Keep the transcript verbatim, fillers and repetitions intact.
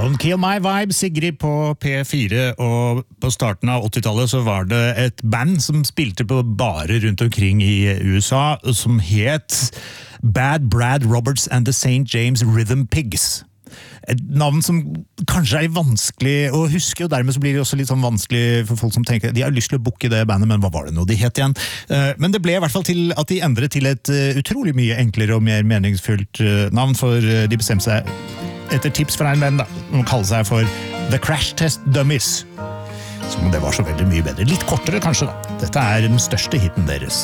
Don't Kill My Vibe, Sigrid på P fire, og på starten av åttitallet så var det et band som spilte på barer rundt omkring i U S A, som het Bad Brad Roberts and the Saint James Rhythm Pigs. Et navn som kanskje er vanskelig å huske, og dermed så blir det også litt sånn vanskelig for folk som tenker, de har lyst til å booke det bandet, men hva var det nå de het igjen? Men det ble i hvert fall til at de endret til et utrolig mye enklere og mer meningsfullt navn, for de bestemte seg etter tips fra en venn da, om å kalle seg for The Crash Test Dummies. Som det var så veldig mye bedre. Litt kortere kanskje da. Dette er den største hitten deres.